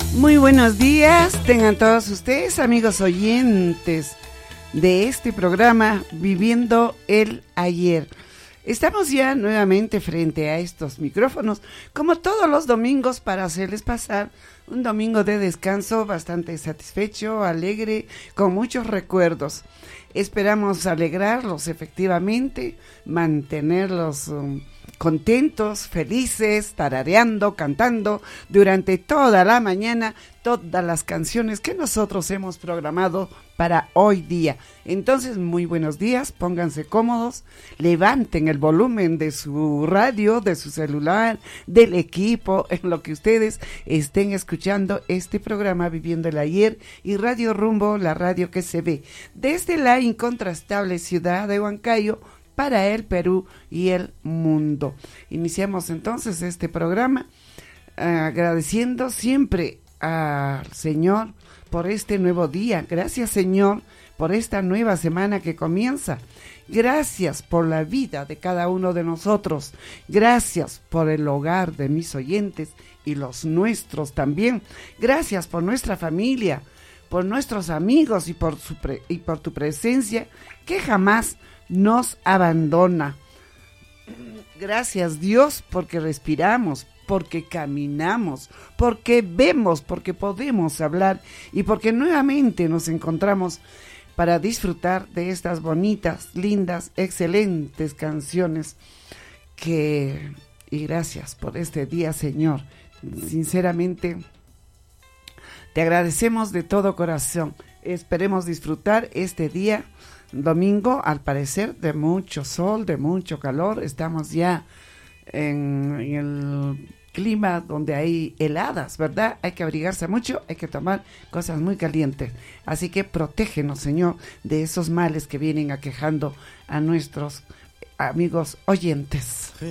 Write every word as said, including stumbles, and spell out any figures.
Muy buenos días, tengan todos ustedes, amigos oyentes de este programa Viviendo el Ayer. Estamos ya nuevamente frente a estos micrófonos, como todos los domingos, para hacerles pasar un domingo de descanso bastante satisfecho, alegre, con muchos recuerdos. Esperamos alegrarlos efectivamente, mantenerlos um, contentos, felices, tarareando, cantando durante toda la mañana todas las canciones que nosotros hemos programado para hoy día. Entonces, muy buenos días, pónganse cómodos, levanten el volumen de su radio, de su celular, del equipo, en lo que ustedes estén escuchando este programa Viviendo el Ayer y Radio Rumbo, la radio que se ve desde la incontrastable ciudad de Huancayo para el Perú y el mundo. Iniciamos entonces este programa uh, agradeciendo siempre al Señor por este nuevo día. Gracias, Señor, por esta nueva semana que comienza. Gracias por la vida de cada uno de nosotros. Gracias por el hogar de mis oyentes y los nuestros también. Gracias por nuestra familia, por nuestros amigos y por, su pre- y por tu presencia que jamás nos abandona. Gracias, Dios, porque respiramos, porque caminamos, porque vemos, porque podemos hablar y porque nuevamente nos encontramos para disfrutar de estas bonitas, lindas, excelentes canciones que, y gracias por este día, Señor. Sinceramente, te agradecemos de todo corazón. Esperemos disfrutar este día domingo, al parecer, de mucho sol, de mucho calor. Estamos ya en, en el clima donde hay heladas, ¿verdad? Hay que abrigarse mucho, hay que tomar cosas muy calientes. Así que protégenos, Señor, de esos males que vienen aquejando a nuestros amigos oyentes.